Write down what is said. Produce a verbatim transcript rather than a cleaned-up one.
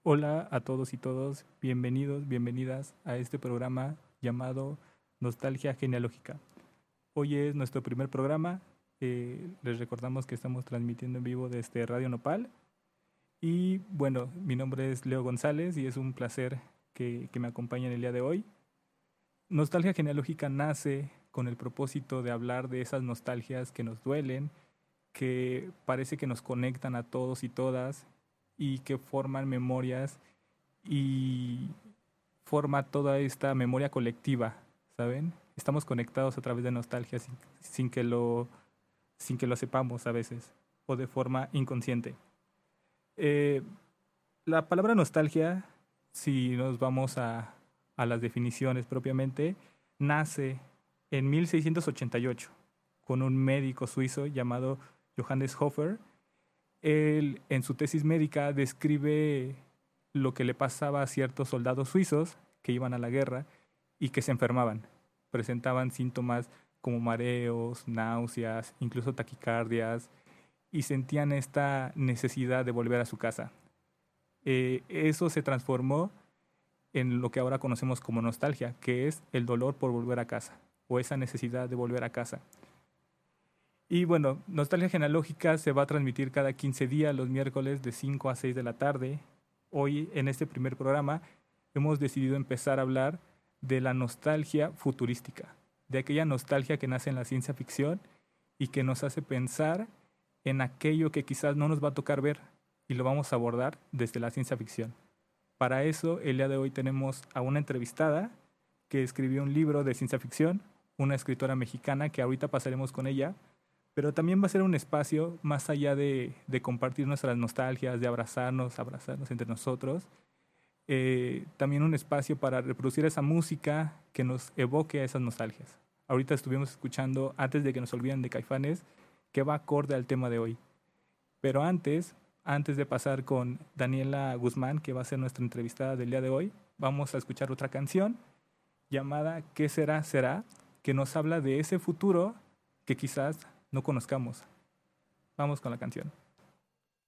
Hola a todos y todos, bienvenidos, bienvenidas a este programa llamado Nostalgia Genealógica. Hoy es nuestro primer programa, eh, les recordamos que estamos transmitiendo en vivo desde Radio Nopal y bueno, mi nombre es Leo González y es un placer que, que me acompañen el día de hoy. Nostalgia Genealógica nace con el propósito de hablar de esas nostalgias que nos duelen, que parece que nos conectan a todos y todas y que forman memorias y forma toda esta memoria colectiva, ¿saben? Estamos conectados a través de nostalgia sin, sin que lo, sin que lo sepamos a veces o de forma inconsciente. Eh, la palabra nostalgia, si nos vamos a, a las definiciones propiamente, nace en mil seiscientos ochenta y ocho con un médico suizo llamado Johannes Hofer. Él en su tesis médica describe lo que le pasaba a ciertos soldados suizos que iban a la guerra y que se enfermaban. Presentaban síntomas como mareos, náuseas, incluso taquicardias y sentían esta necesidad de volver a su casa. Eh, eso se transformó en lo que ahora conocemos como nostalgia, que es el dolor por volver a casa o esa necesidad de volver a casa. Y bueno, Nostalgia Genealógica se va a transmitir cada quince días, los miércoles de cinco a seis de la tarde. Hoy, en este primer programa, hemos decidido empezar a hablar de la nostalgia futurística, de aquella nostalgia que nace en la ciencia ficción y que nos hace pensar en aquello que quizás no nos va a tocar ver y lo vamos a abordar desde la ciencia ficción. Para eso, el día de hoy tenemos a una entrevistada que escribió un libro de ciencia ficción, una escritora mexicana que ahorita pasaremos con ella, pero también va a ser un espacio más allá de, de compartir nuestras nostalgias, de abrazarnos, abrazarnos entre nosotros. Eh, también un espacio para reproducir esa música que nos evoque a esas nostalgias. Ahorita estuvimos escuchando, antes de que nos olviden de Caifanes, que va acorde al tema de hoy. Pero antes, antes de pasar con Daniela Guzmán, que va a ser nuestra entrevistada del día de hoy, vamos a escuchar otra canción llamada ¿Qué será, será?, que nos habla de ese futuro que quizás no conozcamos. Vamos con la canción.